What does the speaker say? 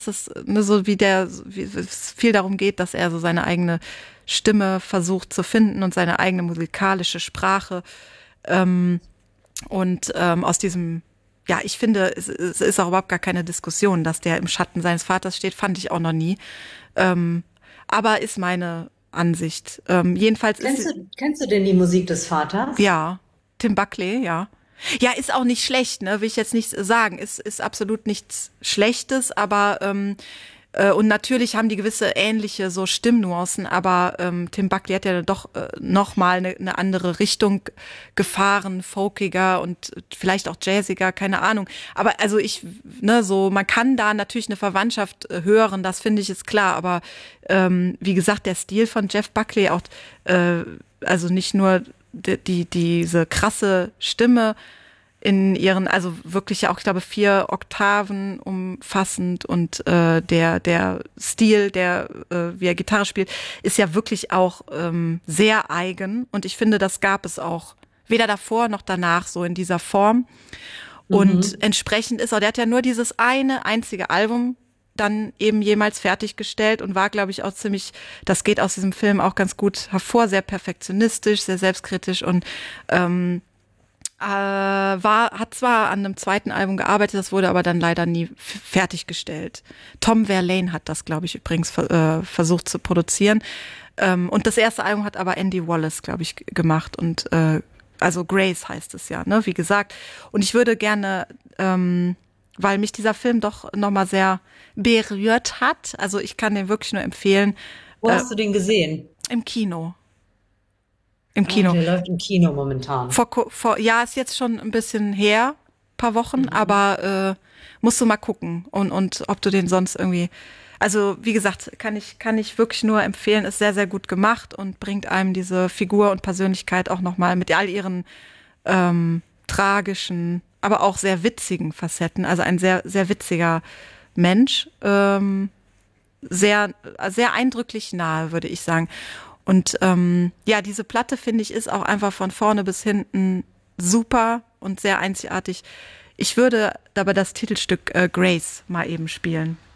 es so wie es viel darum geht, dass er so seine eigene Stimme versucht zu finden und seine eigene musikalische Sprache. Aus diesem, ja, ich finde, es ist auch überhaupt gar keine Diskussion, dass der im Schatten seines Vaters steht, fand ich auch noch nie. Ähm, aber ist meine Ansicht. Jedenfalls ist, Kennst du denn die Musik des Vaters? ja, Tim Buckley, ja. Ja, ist auch nicht schlecht, ne? Will ich jetzt nicht sagen. Ist absolut nichts Schlechtes, aber und natürlich haben die gewisse ähnliche so Stimmnuancen, aber Tim Buckley hat ja doch noch mal eine andere Richtung gefahren, folkiger und vielleicht auch jazziger, keine Ahnung. Aber also so man kann da natürlich eine Verwandtschaft hören, das finde ich ist klar. Aber wie gesagt, der Stil von Jeff Buckley auch, also nicht nur diese krasse Stimme in ihren, also wirklich ja auch, ich glaube, 4 Oktaven umfassend und der Stil, wie er Gitarre spielt, ist ja wirklich auch sehr eigen und ich finde, das gab es auch weder davor noch danach so in dieser Form und Mhm. entsprechend ist er, der hat ja nur dieses eine einzige Album dann eben jemals fertiggestellt und war, glaube ich, auch ziemlich, das geht aus diesem Film auch ganz gut hervor, sehr perfektionistisch, sehr selbstkritisch und hat zwar an einem zweiten Album gearbeitet, das wurde aber dann leider nie fertiggestellt. Tom Verlaine hat das, glaube ich, übrigens versucht zu produzieren. Und das erste Album hat aber Andy Wallace, glaube ich, gemacht. Und also Grace heißt es ja, ne? Wie gesagt. Und ich würde gerne, weil mich dieser Film doch nochmal sehr berührt hat, also ich kann den wirklich nur empfehlen, Wo äh, hast du den gesehen? im Kino. Im Ah, Kino. der läuft im Kino momentan. Ja, ist jetzt schon ein bisschen her, paar Wochen, Mhm. aber musst du mal gucken und ob du den sonst irgendwie, also wie gesagt, kann ich wirklich nur empfehlen, ist sehr, sehr gut gemacht und bringt einem diese Figur und Persönlichkeit auch nochmal mit all ihren tragischen, aber auch sehr witzigen Facetten, also ein sehr, sehr witziger Mensch, sehr eindrücklich nahe, würde ich sagen. Und ja, diese Platte, finde ich, ist auch einfach von vorne bis hinten super und sehr einzigartig. Ich würde aber das Titelstück Grace mal eben spielen.